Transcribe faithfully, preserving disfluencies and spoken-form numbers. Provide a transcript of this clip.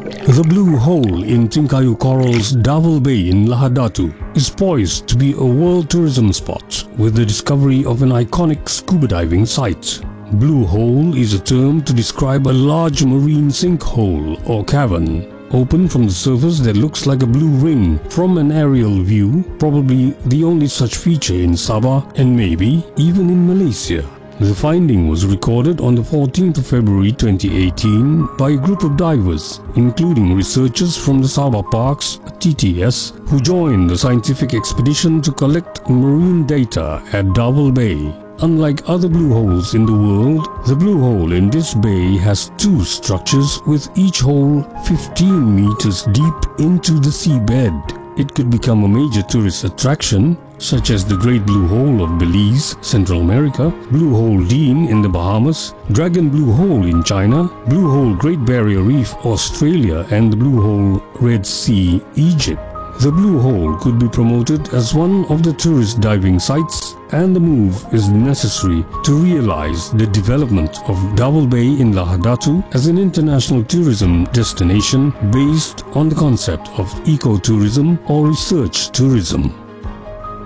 The Blue Hole in Tinkayu Coral's Davao Bay in Lahadatu is poised to be a world tourism spot with the discovery of an iconic scuba diving site. Blue hole is a term to describe a large marine sinkhole or cavern, open from the surface that looks like a blue ring from an aerial view, probably the only such feature in Sabah and maybe even in Malaysia. The finding was recorded on the fourteenth of February twenty eighteen by a group of divers, including researchers from the Sabah Parks T T S, who joined the scientific expedition to collect marine data at Davao Bay. Unlike other blue holes in the world, the blue hole in this bay has two structures with each hole fifteen meters deep into the seabed. It could become a major tourist attraction, such as the Great Blue Hole of Belize, Central America, Blue Hole Dean in the Bahamas, Dragon Blue Hole in China, Blue Hole Great Barrier Reef, Australia, and the Blue Hole Red Sea, Egypt. The Blue Hole could be promoted as one of the tourist diving sites, and the move is necessary to realize the development of Davao Bay in Lahadatu as an international tourism destination based on the concept of ecotourism or research tourism.